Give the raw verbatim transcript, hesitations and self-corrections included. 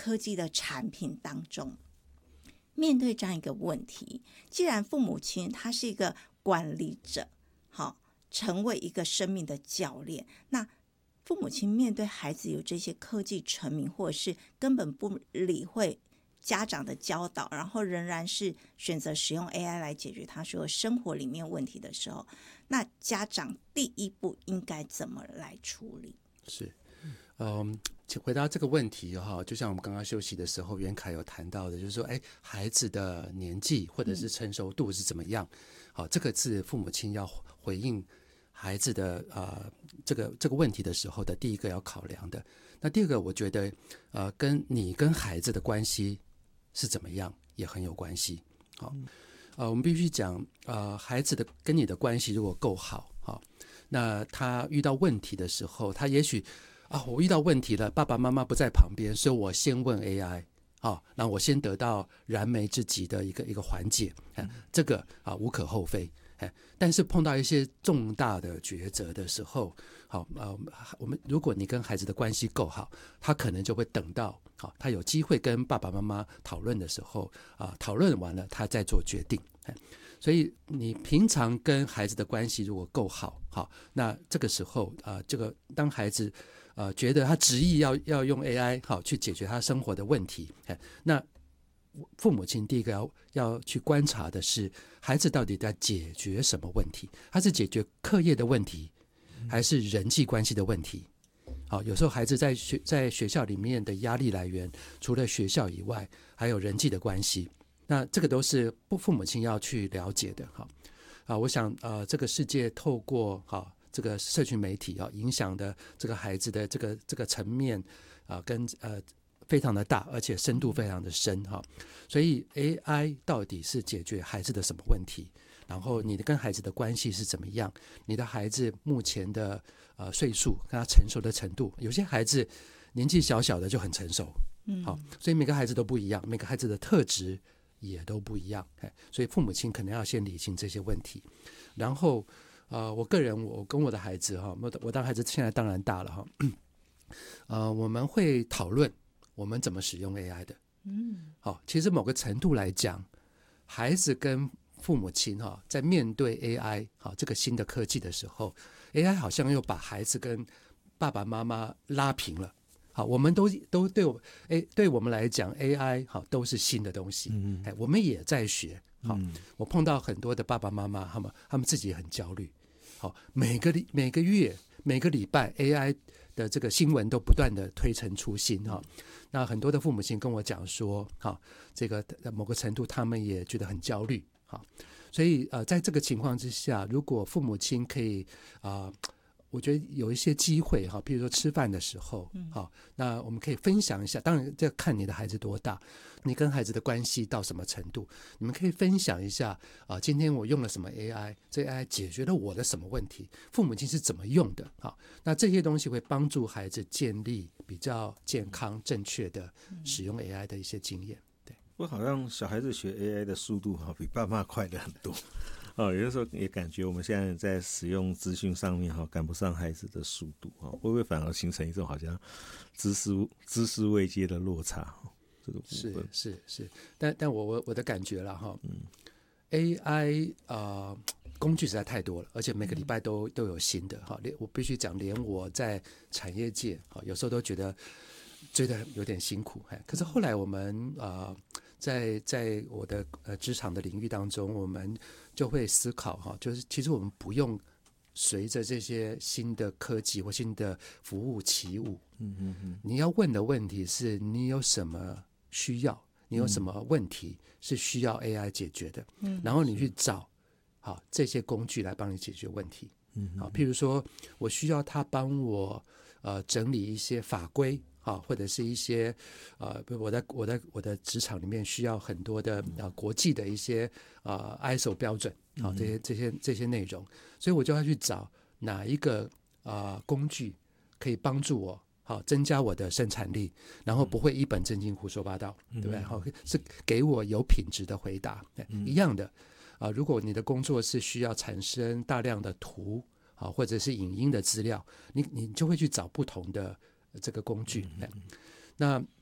科技的产品当中，面对这样一个问题，既然父母亲他是一个管理者，好，成为一个生命的教练，那父母亲面对孩子有这些科技沉迷，或者是根本不理会家长的教导，然后仍然是选择使用 A I 来解决他所有生活里面问题的时候，那家长第一步应该怎么来处理？ 是，嗯，回答这个问题哈，就像我们刚刚休息的时候，袁凯有谈到的，就是说，哎，孩子的年纪或者是成熟度是怎么样？好、嗯，这个是父母亲要回应孩子的呃这个这个问题的时候的第一个要考量的。那第二个，我觉得呃跟你跟孩子的关系是怎么样也很有关系。好、嗯，呃，我们必须讲，呃，孩子的跟你的关系如果够好，好，那他遇到问题的时候，他也许啊，我遇到问题了，爸爸妈妈不在旁边，所以我先问 A I。啊，那我先得到燃眉之急的一个一个缓解，嗯、这个啊无可厚非。但是碰到一些重大的抉择的时候，好，呃，我们如果你跟孩子的关系够好，他可能就会等到好，他有机会跟爸爸妈妈讨论的时候，啊，讨论完了他再做决定。所以你平常跟孩子的关系如果够好，好，那这个时候啊、呃，这个当孩子呃觉得他执意要要用 A I 好去解决他生活的问题，那父母亲第一个要要去观察的是孩子到底在解决什么问题，他是解决课业的问题还是人际关系的问题。好，有时候孩子在学在学校里面的压力来源除了学校以外还有人际的关系，那这个都是父母亲要去了解的。好啊，我想呃这个世界透过好这个社群媒体啊影响的这个孩子的这个这个层面啊跟呃非常的大，而且深度非常的深哈。所以 A I 到底是解决孩子的什么问题？然后你跟孩子的关系是怎么样？你的孩子目前的呃岁数跟他成熟的程度，有些孩子年纪小小的就很成熟，好，所以每个孩子都不一样，每个孩子的特质也都不一样，所以父母亲可能要先理清这些问题。然后呃，我个人我跟我的孩子哈，我我的孩子现在当然大了哈，呃，我们会讨论我们怎么使用 A I 的。嗯，好，其实某个程度来讲，孩子跟父母亲哈，在面对 A I 好这个新的科技的时候 ，A I 好像又把孩子跟爸爸妈妈拉平了。好，我们都都对我哎，对我们来讲 ，A I 好都是新的东西，嗯，哎，我们也在学。好，嗯，我碰到很多的爸爸妈妈，他们他们自己很焦虑。好，每个每个月每个礼拜 A I 的这个新闻都不断的推陈出新哈。那很多的父母亲跟我讲说，哈，这个某个程度他们也觉得很焦虑。好，所以呃，在这个情况之下，如果父母亲可以啊、呃，我觉得有一些机会哈，比如说吃饭的时候，好，那我们可以分享一下。当然，这看你的孩子多大，你跟孩子的关系到什么程度，你们可以分享一下啊、呃。今天我用了什么 A I， 这 A I 解决了我的什么问题？父母亲是怎么用的？好，那这些东西会帮助孩子建立比较健康、正确的使用 A I 的一些经验。 不过好像小孩子学 A I 的速度比爸妈快的很多。哦，有的时候也感觉我们现在在使用资讯上面哈赶不上孩子的速度，会不会反而形成一种好像知识知识位阶的落差？这个部分是是是，但但我我我的感觉啦哈，嗯 ，A I 啊、呃、工具实在太多了，而且每个礼拜都都有新的哈。我必须讲，连我在产业界哈，有时候都觉得觉得有点辛苦。可是后来我们啊。呃在在我的呃职场的领域当中，我们就会思考哈，就是其实我们不用随着这些新的科技或新的服务起舞。嗯嗯嗯，你要问的问题是你有什么需要，你有什么问题是需要 A I 解决的，嗯，然后你去找好这些工具来帮你解决问题。嗯，好，譬如说我需要他帮我呃整理一些法规。啊，或者是一些呃，我在我在我的职场里面需要很多的呃国际的一些呃 I S O 标准，好、啊，这些这些这些内容，所以我就要去找哪一个呃工具可以帮助我，好、啊、增加我的生产力，然后不会一本正经胡说八道，对不对？好、是给我有品质的回答，一样的啊。如果你的工作是需要产生大量的图啊，或者是影音的资料，你你就会去找不同的。这个工具，嗯、那